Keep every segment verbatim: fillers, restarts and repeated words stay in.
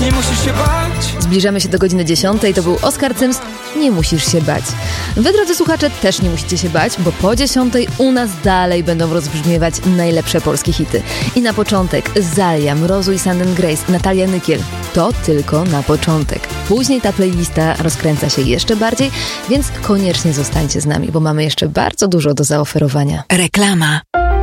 Nie musisz się bać. Zbliżamy się do godziny dziesiątej, to był Oskar Cyms. Nie musisz się bać. Wy, drodzy słuchacze, też nie musicie się bać, bo po dziesiątej u nas dalej będą rozbrzmiewać najlepsze polskie hity. I na początek Zalia, Mrozu i Sand Grace, Natalia Nykiel. To tylko na początek. Później ta playlista rozkręca się jeszcze bardziej, więc koniecznie zostańcie z nami, bo mamy jeszcze bardzo dużo do zaoferowania. Reklama.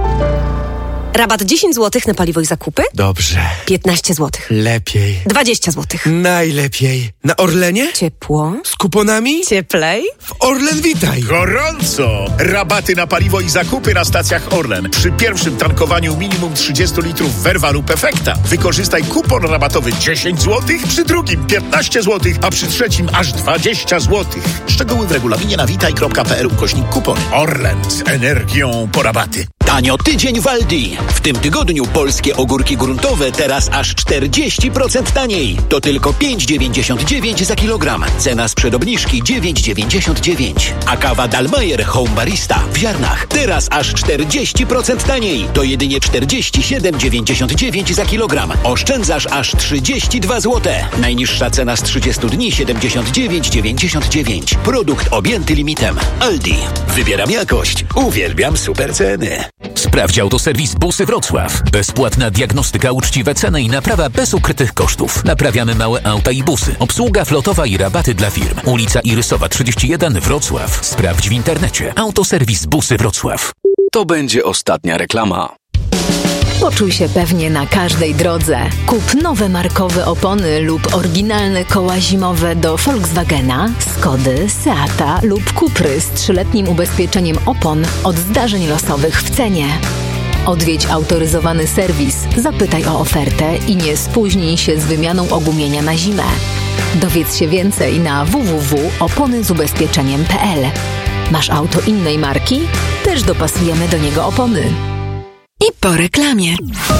Rabat dziesięć złotych na paliwo i zakupy? Dobrze. piętnaście złotych. Lepiej. dwadzieścia złotych. Najlepiej. Na Orlenie? Ciepło. Z kuponami? Cieplej. W Orlen Witaj. Gorąco! Rabaty na paliwo i zakupy na stacjach Orlen. Przy pierwszym tankowaniu minimum trzydzieści litrów Verva lub Efekta. Wykorzystaj kupon rabatowy dziesięć złotych, przy drugim piętnaście złotych, a przy trzecim aż dwadzieścia złotych. Szczegóły w regulaminie na witaj kropka p l ukośnik kupon. Orlen z energią po rabaty. Tanio tydzień w Aldi. W tym tygodniu polskie ogórki gruntowe teraz aż czterdzieści procent taniej. To tylko pięć dziewięćdziesiąt dziewięć za kilogram. Cena sprzed obniżki dziewięć dziewięćdziesiąt dziewięć. A kawa Dalmayer Home Barista w ziarnach teraz aż czterdzieści procent taniej. To jedynie czterdzieści siedem dziewięćdziesiąt dziewięć za kilogram. Oszczędzasz aż trzydzieści dwa złote. Najniższa cena z trzydziestu dni siedemdziesiąt dziewięć dziewięćdziesiąt dziewięć. Produkt objęty limitem. Aldi. Wybieram jakość. Uwielbiam super ceny. Sprawdź Autoserwis Busy Wrocław. Bezpłatna diagnostyka, uczciwe ceny i naprawa bez ukrytych kosztów. Naprawiamy małe auta i busy. Obsługa flotowa i rabaty dla firm. Ulica Irysowa trzydzieści jeden, Wrocław. Sprawdź w internecie. Autoserwis Busy Wrocław. To będzie ostatnia reklama. Poczuj się pewnie na każdej drodze. Kup nowe markowe opony lub oryginalne koła zimowe do Volkswagena, Skody, Seata lub Cupry z trzyletnim ubezpieczeniem opon od zdarzeń losowych w cenie. Odwiedź autoryzowany serwis, zapytaj o ofertę i nie spóźnij się z wymianą ogumienia na zimę. Dowiedz się więcej na w w w kropka opony z ubezpieczeniem kropka p l. Masz auto innej marki? Też dopasujemy do niego opony. I po reklamie.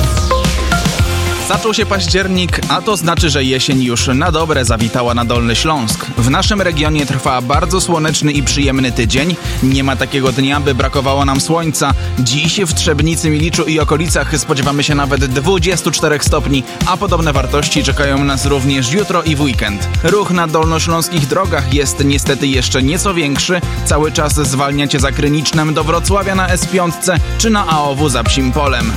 Zaczął się październik, a to znaczy, że jesień już na dobre zawitała na Dolny Śląsk. W naszym regionie trwa bardzo słoneczny i przyjemny tydzień. Nie ma takiego dnia, by brakowało nam słońca. Dziś w Trzebnicy, Miliczu i okolicach spodziewamy się nawet dwudziestu czterech stopni, a podobne wartości czekają nas również jutro i w weekend. Ruch na dolnośląskich drogach jest niestety jeszcze nieco większy. Cały czas zwalniacie za Krynicznem do Wrocławia na S pięć czy na A O W za Psim Polem.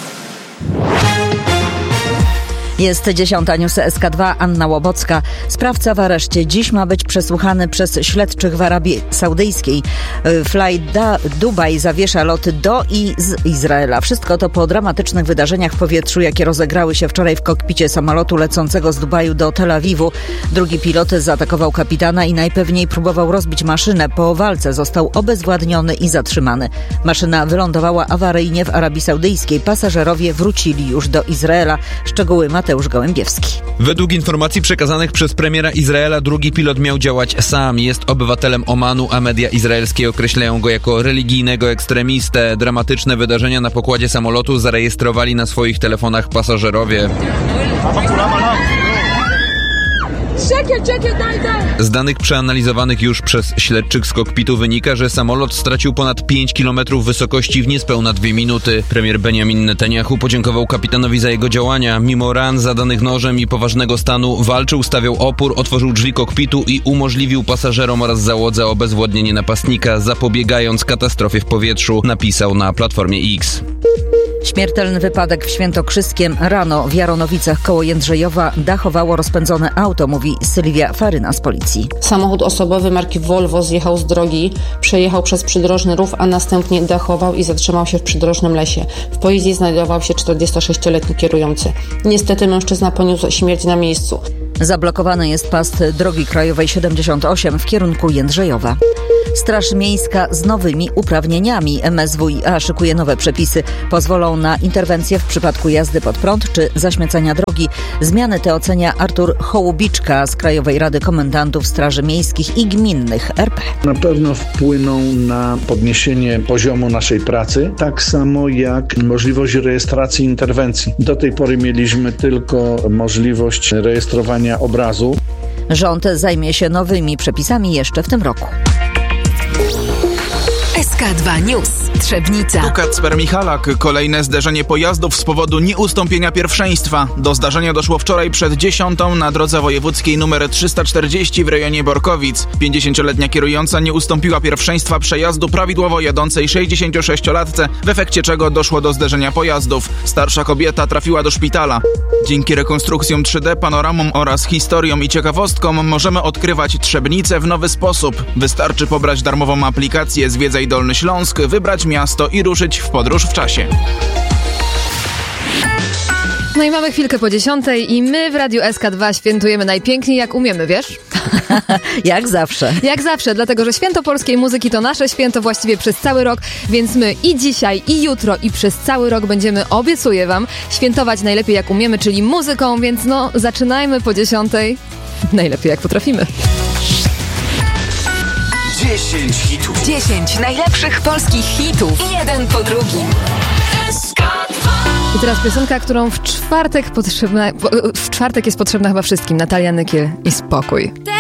Jest dziesiąta, newsy S K dwa, Anna Łobocka. Sprawca w areszcie. Dziś ma być przesłuchany przez śledczych w Arabii Saudyjskiej. Fly da- Dubaj zawiesza loty do i z Izraela. Wszystko to po dramatycznych wydarzeniach w powietrzu, jakie rozegrały się wczoraj w kokpicie samolotu lecącego z Dubaju do Tel Awiwu. Drugi pilot zaatakował kapitana i najpewniej próbował rozbić maszynę. Po walce został obezwładniony i zatrzymany. Maszyna wylądowała awaryjnie w Arabii Saudyjskiej. Pasażerowie wrócili już do Izraela. Szczegóły ma Mateusz Gołębiewski. Według informacji przekazanych przez premiera Izraela drugi pilot miał działać sam. Jest obywatelem Omanu, a media izraelskie określają go jako religijnego ekstremistę. Dramatyczne wydarzenia na pokładzie samolotu zarejestrowali na swoich telefonach pasażerowie. Z danych przeanalizowanych już przez śledczych z kokpitu wynika, że samolot stracił ponad pięć kilometrów wysokości w niespełna dwie minuty. Premier Benjamin Netanyahu podziękował kapitanowi za jego działania. Mimo ran zadanych nożem i poważnego stanu walczył, stawiał opór, otworzył drzwi kokpitu i umożliwił pasażerom oraz załodze obezwładnienie napastnika, zapobiegając katastrofie w powietrzu, napisał na platformie X. Śmiertelny wypadek w Świętokrzyskiem. Rano w Jaronowicach koło Jędrzejowa dachowało rozpędzone auto, mówi Sylwia Faryna z policji. Samochód osobowy marki Volvo zjechał z drogi, przejechał przez przydrożny rów, a następnie dachował i zatrzymał się w przydrożnym lesie. W pojeździe znajdował się czterdziestosześcioletni kierujący. Niestety mężczyzna poniósł śmierć na miejscu. Zablokowany jest pas drogi krajowej siedemdziesiąt osiem w kierunku Jędrzejowa. Straż Miejska z nowymi uprawnieniami. M S W i A szykuje nowe przepisy. Pozwolą na interwencję w przypadku jazdy pod prąd czy zaśmiecania drogi. Zmiany te ocenia Artur Hołubiczka z Krajowej Rady Komendantów Straży Miejskich i Gminnych R P. Na pewno wpłyną na podniesienie poziomu naszej pracy, tak samo jak możliwość rejestracji interwencji. Do tej pory mieliśmy tylko możliwość rejestrowania obrazu. Rząd zajmie się nowymi przepisami jeszcze w tym roku. S K dwa News. Trzebnica. Tu Kacper Michalak. Kolejne zderzenie pojazdów z powodu nieustąpienia pierwszeństwa. Do zdarzenia doszło wczoraj przed dziesiątą na drodze wojewódzkiej nr trzysta czterdzieści w rejonie Borkowic. pięćdziesięcioletnia kierująca nie ustąpiła pierwszeństwa przejazdu prawidłowo jadącej sześćdziesięciosześciolatce, w efekcie czego doszło do zderzenia pojazdów. Starsza kobieta trafiła do szpitala. Dzięki rekonstrukcjom trzy D, panoramom oraz historiom i ciekawostkom możemy odkrywać Trzebnicę w nowy sposób. Wystarczy pobrać darmową aplikację Zwiedzaj Dolny Śląsk, wybrać miasto i ruszyć w podróż w czasie. No i mamy chwilkę po dziesiątej i my w Radiu S K dwa świętujemy najpiękniej jak umiemy, wiesz? Jak zawsze. Jak zawsze, dlatego że święto polskiej muzyki to nasze święto właściwie przez cały rok, więc my i dzisiaj, i jutro, i przez cały rok będziemy, obiecuję wam, świętować najlepiej jak umiemy, czyli muzyką, więc no zaczynajmy po dziesiątej najlepiej jak potrafimy. dziesięć hitów. dziesięć najlepszych polskich hitów. Jeden po drugim. I teraz piosenka, którą w czwartek potrzebna, w czwartek jest potrzebna chyba wszystkim. Natalia Nykiel i Spokój.